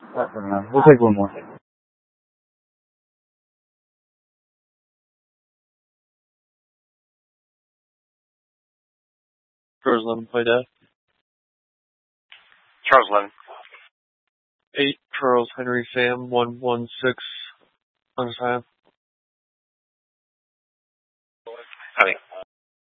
We'll take one more. Charles 11, play dead. Charles 11. 8, Charles Henry Sam, 116, understand. Copy.